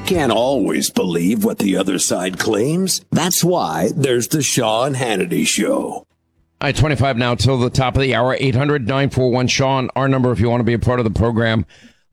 can't always believe what the other side claims. That's why there's the Sean Hannity Show. All right, 25 now till the top of the hour. 800-941-SEAN, our number if you want to be a part of the program.